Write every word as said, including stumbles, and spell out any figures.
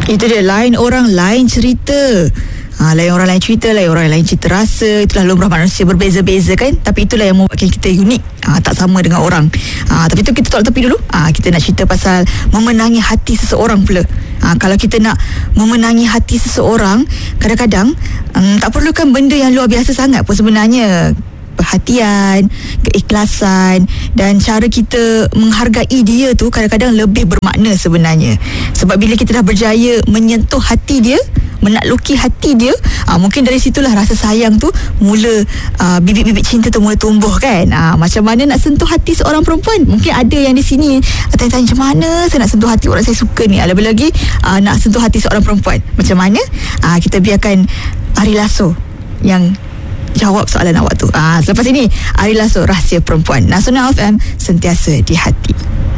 Itu dia, lain orang lain cerita. Ha, lain orang lain cerita, lain orang lain cerita rasa. Itulah lumrah manusia, berbeza-beza kan. Tapi itulah yang membuatkan kita unik, ha, tak sama dengan orang. ha, Tapi itu kita tolak tepi dulu. ha, Kita nak cerita pasal memenangi hati seseorang pula. ha, Kalau kita nak memenangi hati seseorang, kadang-kadang um, tak perlukan benda yang luar biasa sangat pun sebenarnya. Perhatian, keikhlasan dan cara kita menghargai dia tu kadang-kadang lebih bermakna sebenarnya. Sebab bila kita dah berjaya menyentuh hati dia, menakluki hati dia, aa, mungkin dari situlah rasa sayang tu mula, aa, bibit-bibit cinta tu mula tumbuh kan. Aa, macam mana nak sentuh hati seorang perempuan? Mungkin ada yang di sini tanya-tanya, macam mana saya nak sentuh hati orang saya suka ni? Lebih-lagi aa, nak sentuh hati seorang perempuan, macam mana? Aa, kita biarkan Ari Lasso yang jawab soalan awak tu. Ah, selepas ini Ari Lasso, Rahsia Perempuan. Nasional F M, sentiasa di hati.